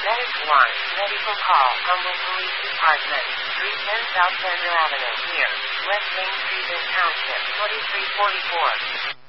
Medic 1, medical call, Humboldt Police Department, 310 South Center Avenue, here, West Main Street in Township, 2344.